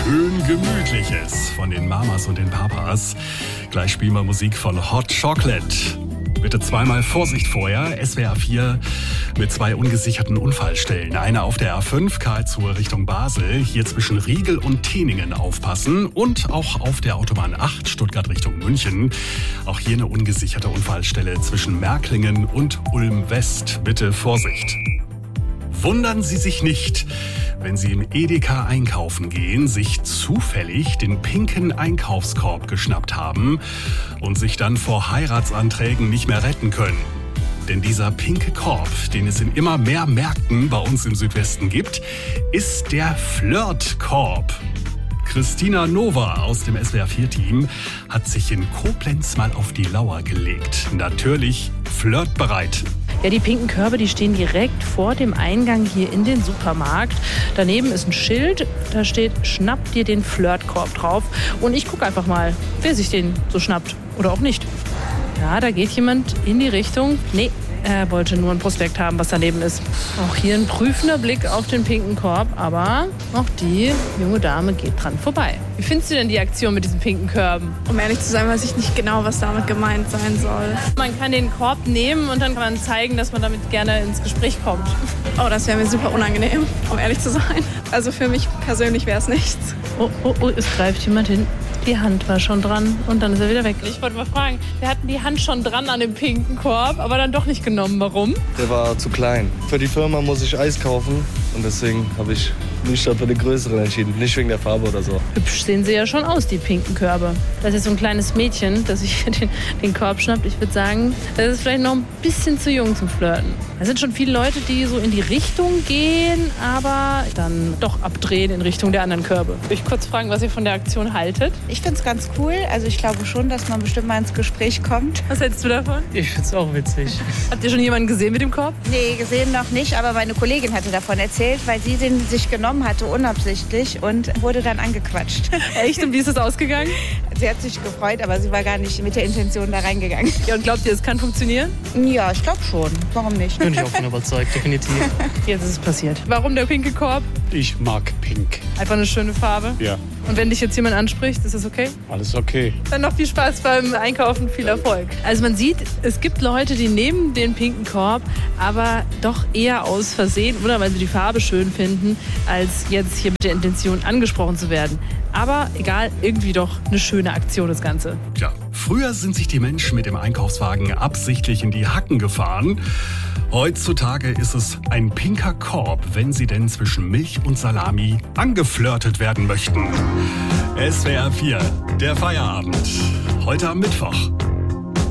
Schön Gemütliches von den Mamas und den Papas. Gleich spielen wir Musik von Hot Chocolate. Bitte zweimal Vorsicht vorher. SWR 4 mit 2 ungesicherten Unfallstellen. Eine auf der A5 Karlsruhe Richtung Basel. Hier zwischen Riegel und Teningen aufpassen. Und auch auf der Autobahn 8 Stuttgart Richtung München. Auch hier eine ungesicherte Unfallstelle zwischen Märklingen und Ulm West. Bitte Vorsicht. Wundern Sie sich nicht, wenn Sie im Edeka einkaufen gehen, sich zufällig den pinken Einkaufskorb geschnappt haben und sich dann vor Heiratsanträgen nicht mehr retten können. Denn dieser pinke Korb, den es in immer mehr Märkten bei uns im Südwesten gibt, ist der Flirtkorb. Christina Nova aus dem SWR4-Team hat sich in Koblenz mal auf die Lauer gelegt. Natürlich flirtbereit. Ja, die pinken Körbe, die stehen direkt vor dem Eingang hier in den Supermarkt. Daneben ist ein Schild, da steht, schnapp dir den Flirtkorb drauf. Und ich gucke einfach mal, wer sich den so schnappt oder auch nicht. Ja, da geht jemand in die Richtung. Nee, er wollte nur ein Prospekt haben, was daneben ist. Auch hier ein prüfender Blick auf den pinken Korb, aber auch die junge Dame geht dran vorbei. Wie findest du denn die Aktion mit diesen pinken Körben? Um ehrlich zu sein, weiß ich nicht genau, was damit gemeint sein soll. Man kann den Korb nehmen und dann kann man zeigen, dass man damit gerne ins Gespräch kommt. Oh, das wäre mir super unangenehm, um ehrlich zu sein. Also für mich persönlich wäre es nichts. Oh, es greift jemand hin. Die Hand war schon dran und dann ist er wieder weg. Ich wollte mal fragen, wir hatten die Hand schon dran an dem pinken Korb, aber dann doch nicht genommen. Warum? Der war zu klein. Für die Firma muss ich Eis kaufen und deswegen habe ich mich für den größeren entschieden. Nicht wegen der Farbe oder so. Hübsch sehen sie ja schon aus, die pinken Körbe. Das ist so ein kleines Mädchen, das sich den Korb schnappt. Ich würde sagen, das ist vielleicht noch ein bisschen zu jung zum Flirten. Da sind schon viele Leute, die so in die Richtung gehen, aber dann doch abdrehen in Richtung der anderen Körbe. Ich kurz fragen, was ihr von der Aktion haltet? Ich finde es ganz cool. Also ich glaube schon, dass man bestimmt mal ins Gespräch kommt. Was hältst du davon? Ich finde es auch witzig. Habt ihr schon jemanden gesehen mit dem Korb? Nee, gesehen noch nicht, aber meine Kollegin hatte davon erzählt, weil sie den sich genommen hatte, unabsichtlich, und wurde dann angequatscht. Echt? Und wie ist das ausgegangen? Sie hat sich gefreut, aber sie war gar nicht mit der Intention da reingegangen. Ja, und glaubt ihr, es kann funktionieren? Ja, ich glaube schon. Warum nicht? Bin ich auch von überzeugt, definitiv. Jetzt ist es passiert. Warum der pinke Korb? Ich mag Pink. Einfach eine schöne Farbe. Ja. Und wenn dich jetzt jemand anspricht, ist das okay? Alles okay. Dann noch viel Spaß beim Einkaufen, viel Erfolg. Also man sieht, es gibt Leute, die nehmen den pinken Korb, aber doch eher aus Versehen oder weil sie die Farbe schön finden, als jetzt hier mit der Intention angesprochen zu werden. Aber egal, irgendwie doch eine schöne Aktion das Ganze. Ja, früher sind sich die Menschen mit dem Einkaufswagen absichtlich in die Hacken gefahren. Heutzutage ist es ein pinker Korb, wenn sie denn zwischen Milch und Salami angeflirtet werden möchten. SWR 4, der Feierabend. Heute am Mittwoch.